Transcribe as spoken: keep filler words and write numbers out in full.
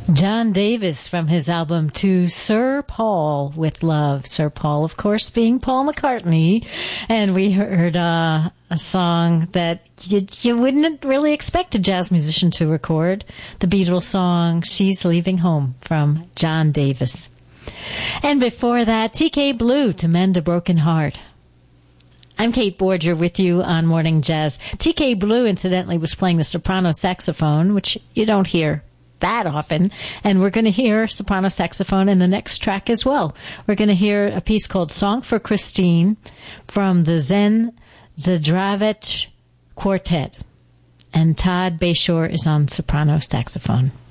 John Davis from his album To Sir Paul with Love. Sir Paul, of course, being Paul McCartney. And we heard uh, a song that you, you wouldn't really expect a jazz musician to record. The Beatles song, She's Leaving Home, from John Davis. And before that, T K Blue, To Mend a Broken Heart. I'm Kate Borger with you on Morning Jazz. T K Blue, incidentally, was playing the soprano saxophone, which you don't hear that often, and we're going to hear soprano saxophone in the next track as well. We're going to hear a piece called Song for Christine from the Zen Zdravec Quartet, and Todd Bayshore is on soprano saxophone.